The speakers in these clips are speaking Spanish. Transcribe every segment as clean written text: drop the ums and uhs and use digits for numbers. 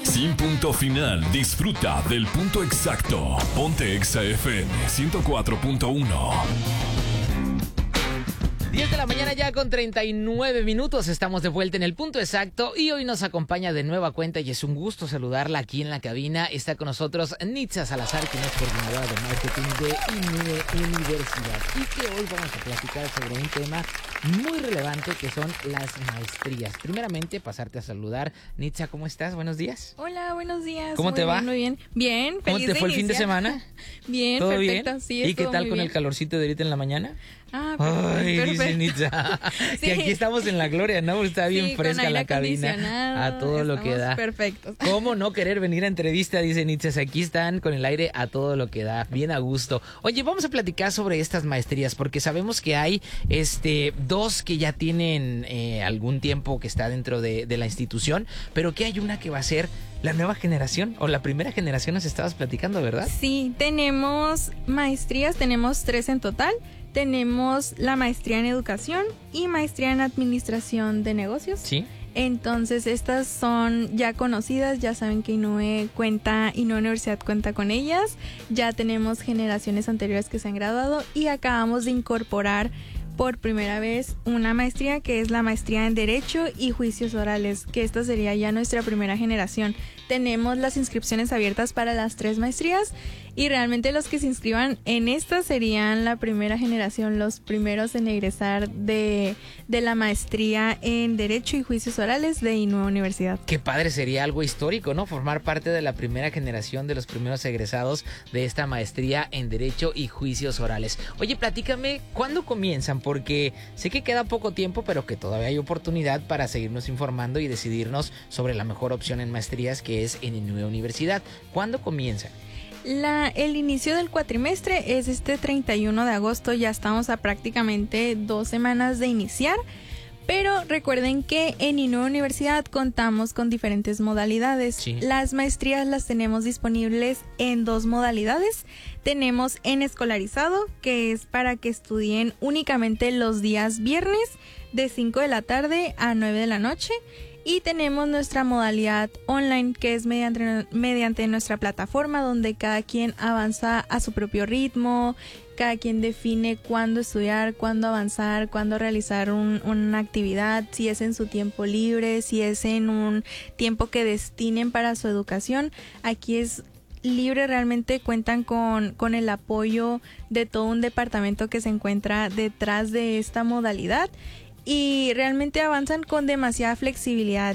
Sin punto final, disfruta del punto exacto. Ponte Exa FM 104.1. 10 de la mañana ya con 39 minutos, estamos de vuelta en el punto exacto y hoy nos acompaña de nueva cuenta y es un gusto saludarla aquí en la cabina. Está con nosotros Nitza Salazar, quien es coordinadora de marketing de INUE Universidad, y que hoy vamos a platicar sobre un tema muy relevante que son las maestrías. Primeramente, pasarte a saludar. Nitza, ¿cómo estás? Buenos días. Hola, buenos días. ¿Cómo te va? Muy bien. Bien, ¿Cómo feliz te de fue el fin de iniciar. semana? Bien, ¿Todo perfecto. bien? Sí, ¿Y qué estuvo tal muy con bien. el calorcito de ahorita en la mañana? Ah, Ay, perfecto. dice Nitza, Sí. que aquí estamos en la gloria, ¿no? Está bien Sí, fresca con la aire cabina, acondicionado, a todo lo que estamos da. perfectos. ¿Cómo no querer venir a entrevista? Dice Nitza, aquí están con el aire a todo lo que da, bien a gusto. Oye, vamos a platicar sobre estas maestrías, porque sabemos que hay dos que ya tienen algún tiempo que está dentro de la institución, pero que hay una que va a ser la nueva generación, o la primera generación, nos estabas platicando, ¿verdad? Sí, tenemos maestrías, tenemos 3 en total. Tenemos la maestría en educación y maestría en administración de negocios. Sí. Entonces estas son ya conocidas, ya saben que INUE Universidad cuenta con ellas, ya tenemos generaciones anteriores que se han graduado y acabamos de incorporar por primera vez una maestría que es la maestría en Derecho y Juicios Orales, que esta sería ya nuestra primera generación. Tenemos las inscripciones abiertas para las 3 maestrías y realmente los que se inscriban en esta serían la primera generación, los primeros en egresar de la maestría en Derecho y Juicios Orales de INUE Universidad. Qué padre, sería algo histórico, ¿no? Formar parte de la primera generación de los primeros egresados de esta maestría en Derecho y Juicios Orales. Oye, platícame, ¿cuándo comienzan? Porque sé que queda poco tiempo, pero que todavía hay oportunidad para seguirnos informando y decidirnos sobre la mejor opción en maestrías, que es en INUE Universidad. ¿Cuándo comienzan? El inicio del cuatrimestre es este 31 de agosto, ya estamos a prácticamente 2 semanas de iniciar, pero recuerden que en INUE Universidad contamos con diferentes modalidades. Sí. Las maestrías las tenemos disponibles en 2 modalidades. Tenemos en escolarizado, que es para que estudien únicamente los días viernes de 5 de la tarde a 9 de la noche. Y tenemos nuestra modalidad online, que es mediante nuestra plataforma, donde cada quien avanza a su propio ritmo, cada quien define cuándo estudiar, cuándo avanzar, cuándo realizar una actividad, si es en su tiempo libre, si es en un tiempo que destinen para su educación. Aquí es libre, realmente cuentan con el apoyo de todo un departamento que se encuentra detrás de esta modalidad. Y realmente avanzan con demasiada flexibilidad.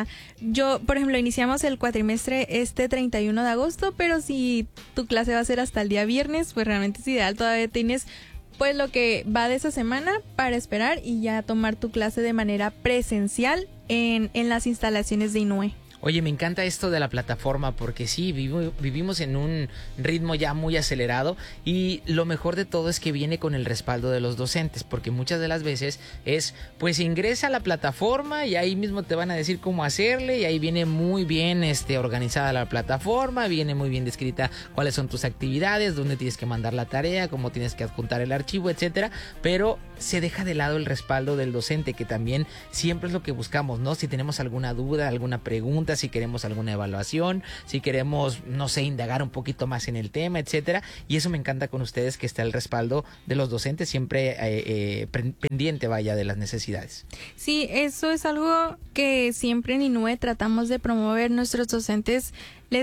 Por ejemplo, iniciamos el cuatrimestre este 31 de agosto, pero si tu clase va a ser hasta el día viernes, pues realmente es ideal. Todavía tienes pues lo que va de esa semana para esperar y ya tomar tu clase de manera presencial en las instalaciones de INUE. Oye, me encanta esto de la plataforma porque sí, vivimos en un ritmo ya muy acelerado y lo mejor de todo es que viene con el respaldo de los docentes, porque muchas de las veces es, pues ingresa a la plataforma y ahí mismo te van a decir cómo hacerle y ahí viene muy bien organizada la plataforma, viene muy bien descrita cuáles son tus actividades, dónde tienes que mandar la tarea, cómo tienes que adjuntar el archivo, etcétera, pero se deja de lado el respaldo del docente, que también siempre es lo que buscamos, ¿no? Si tenemos alguna duda, alguna pregunta, si queremos alguna evaluación, si queremos, no sé, indagar un poquito más en el tema, etcétera. Y eso me encanta con ustedes, que está el respaldo de los docentes siempre pendiente, vaya, de las necesidades. Sí, eso es algo que siempre en INUE tratamos de promover. Nuestros docentes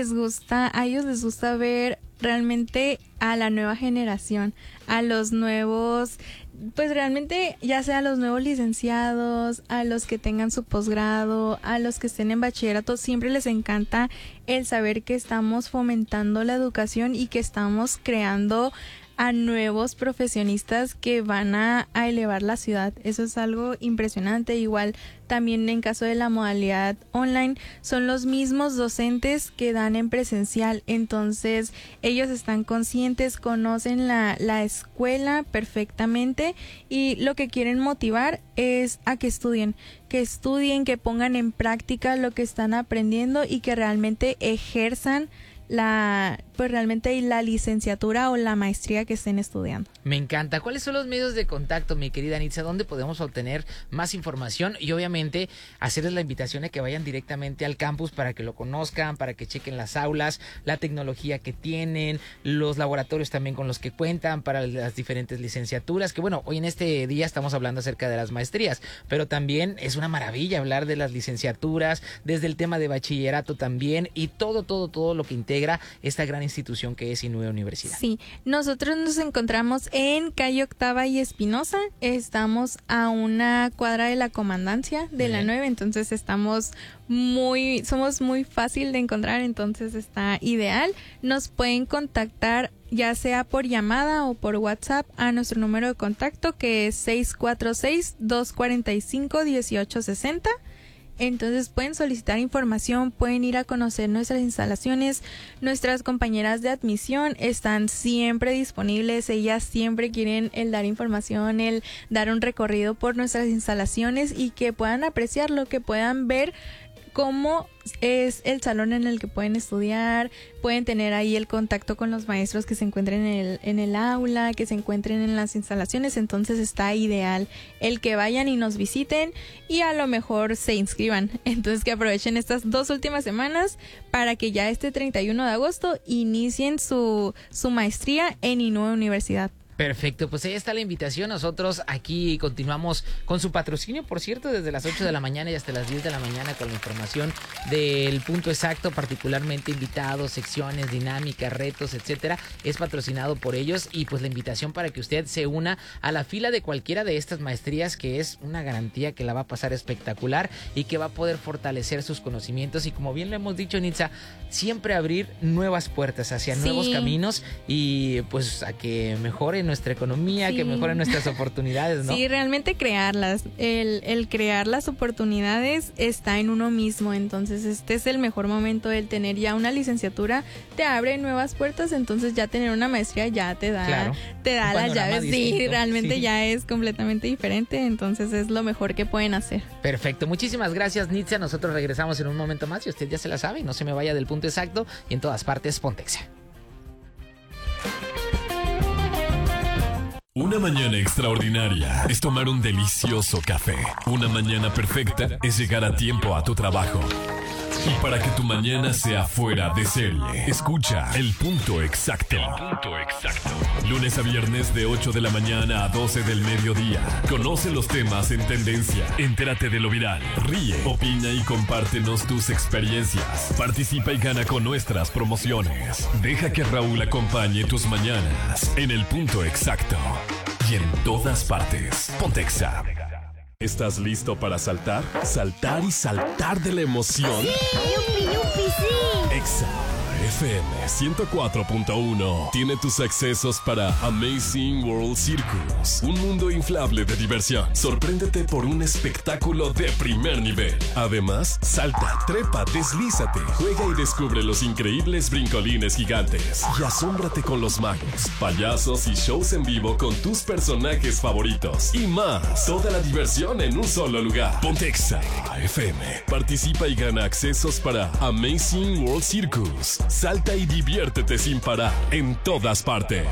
a ellos les gusta ver realmente a la nueva generación, a los nuevos, pues realmente ya sea a los nuevos licenciados, a los que tengan su posgrado, a los que estén en bachillerato, siempre les encanta el saber que estamos fomentando la educación y que estamos creando a nuevos profesionistas que van a elevar la ciudad. Eso es algo impresionante. Igual también en caso de la modalidad online son los mismos docentes que dan en presencial, entonces ellos están conscientes, conocen la escuela perfectamente y lo que quieren motivar es a que estudien, que pongan en práctica lo que están aprendiendo y que realmente ejerzan pues realmente la licenciatura o la maestría que estén estudiando. Me encanta. ¿Cuáles son los medios de contacto, mi querida Nitza? ¿Dónde podemos obtener más información? Y obviamente hacerles la invitación a que vayan directamente al campus para que lo conozcan, para que chequen las aulas, la tecnología que tienen, los laboratorios también con los que cuentan para las diferentes licenciaturas, que bueno, hoy en este día estamos hablando acerca de las maestrías, pero también es una maravilla hablar de las licenciaturas, desde el tema de bachillerato también, y todo lo que integra esta gran institución que es Inúe Universidad. Sí, nosotros nos encontramos en calle Octava y Espinosa, estamos a una cuadra de la comandancia de la 9, entonces somos muy fácil de encontrar, entonces está ideal. Nos pueden contactar ya sea por llamada o por WhatsApp a nuestro número de contacto, que es 646-245-1860. Entonces pueden solicitar información, pueden ir a conocer nuestras instalaciones. Nuestras compañeras de admisión están siempre disponibles, ellas siempre quieren el dar información, el dar un recorrido por nuestras instalaciones y que puedan apreciarlo, que puedan ver cómo es el salón en el que pueden estudiar, pueden tener ahí el contacto con los maestros que se encuentren en el aula, que se encuentren en las instalaciones. Entonces está ideal el que vayan y nos visiten y a lo mejor se inscriban. Entonces que aprovechen estas 2 últimas semanas para que ya este 31 de agosto inicien su maestría en Inúe Universidad. Perfecto, pues ahí está la invitación. Nosotros aquí continuamos con su patrocinio, por cierto, desde las 8 de la mañana y hasta las 10 de la mañana con la información del punto exacto, particularmente invitados, secciones, dinámicas, retos, etcétera. Es patrocinado por ellos y pues la invitación para que usted se una a la fila de cualquiera de estas maestrías, que es una garantía que la va a pasar espectacular y que va a poder fortalecer sus conocimientos y, como bien lo hemos dicho, Nitza, siempre abrir nuevas puertas hacia nuevos caminos y pues a que mejoren nuestra economía, que mejoren nuestras oportunidades, ¿no? Sí, realmente crearlas. El crear las oportunidades está en uno mismo, entonces este es el mejor momento. El tener ya una licenciatura te abre nuevas puertas, entonces ya tener una maestría ya te da las llaves. Sí, realmente ya es completamente diferente, entonces es lo mejor que pueden hacer. Perfecto, muchísimas gracias, Nitza. Nosotros regresamos en un momento más y usted ya se la sabe, no se me vaya del punto exacto y en todas partes Ponte Exa. Una mañana extraordinaria es tomar un delicioso café. Una mañana perfecta es llegar a tiempo a tu trabajo. Y para que tu mañana sea fuera de serie, escucha El Punto Exacto. El Punto Exacto. Lunes a viernes de 8 de la mañana a 12 del mediodía. Conoce los temas en tendencia. Entérate de lo viral. Ríe, opina y compártenos tus experiencias. Participa y gana con nuestras promociones. Deja que Raúl acompañe tus mañanas en El Punto Exacto. Y en todas partes. Ponte Exa. ¿Estás listo para saltar? Saltar y saltar de la emoción. ¡Sí! ¡Yupi, yupi, sí! Exa FM 104.1 tiene tus accesos para Amazing World Circus, un mundo inflable de diversión. Sorpréndete por un espectáculo de primer nivel. Además, salta, trepa, deslízate, juega y descubre los increíbles brincolines gigantes. Y asómbrate con los magos, payasos y shows en vivo con tus personajes favoritos. Y más, toda la diversión en un solo lugar. Ponte Exa FM. Participa y gana accesos para Amazing World Circus. Salta y diviértete sin parar en todas partes.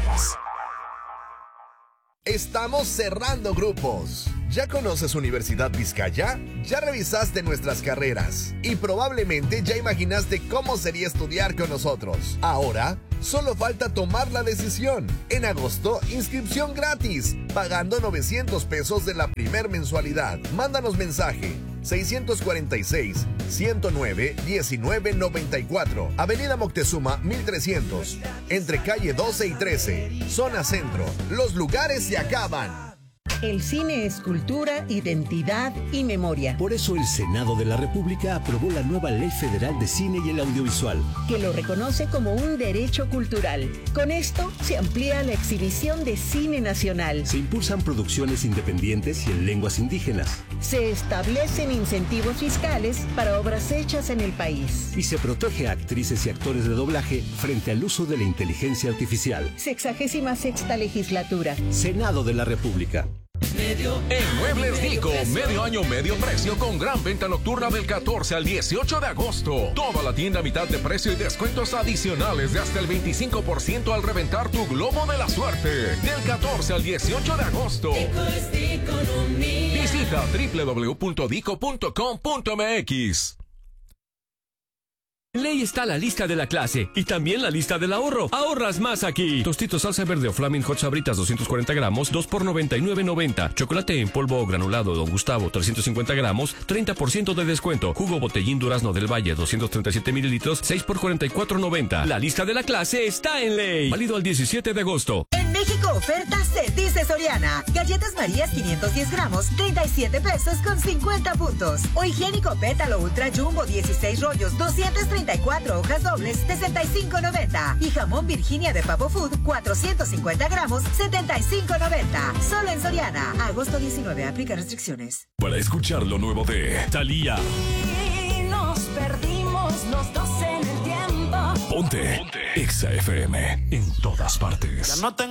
Estamos cerrando grupos. ¿Ya conoces Universidad Vizcaya? ¿Ya revisaste nuestras carreras? Y probablemente ya imaginaste cómo sería estudiar con nosotros. Ahora, solo falta tomar la decisión. En agosto, inscripción gratis, pagando 900 pesos de la primer mensualidad. Mándanos mensaje 646-109-1994, Avenida Moctezuma 1300, entre calle 12 y 13, zona centro. Los lugares se acaban. El cine es cultura, identidad y memoria. Por eso el Senado de la República aprobó la nueva Ley Federal de Cine y el Audiovisual, que lo reconoce como un derecho cultural. Con esto se amplía la exhibición de cine nacional. Se impulsan producciones independientes y en lenguas indígenas. Se establecen incentivos fiscales para obras hechas en el país. Y se protege a actrices y actores de doblaje frente al uso de la inteligencia artificial. 66ª legislatura. Senado de la República. En Muebles Dico, medio año, medio precio con gran venta nocturna del 14 al 18 de agosto. Toda la tienda a mitad de precio y descuentos adicionales de hasta el 25% al reventar tu globo de la suerte. Del 14 al 18 de agosto. Visita www.dico.com.mx. En Ley está la lista de la clase y también la lista del ahorro. Ahorras más aquí. Tostitos salsa verde o Flaming Hot Sabritas 240 gramos, 2 por $99.90. Chocolate en polvo o granulado Don Gustavo 350 gramos, 30% de descuento. Jugo Botellín Durazno del Valle 237 mililitros, 6 por $44.90. La lista de la clase está en Ley. Válido al 17 de agosto. En México oferta se dice Soriana. Galletas Marías 510 gramos, 37 pesos con 50 puntos. O higiénico Pétalo Ultra Jumbo 16 rollos, 234 hojas dobles, 65.90. Y jamón Virginia de Pavo Food 450 gramos, 75.90. Solo en Soriana. Agosto 19. Aplica restricciones. Para escuchar lo nuevo de Thalía. Y nos perdimos los dos en el tiempo. Ponte Exa FM en todas partes. Ya no tengo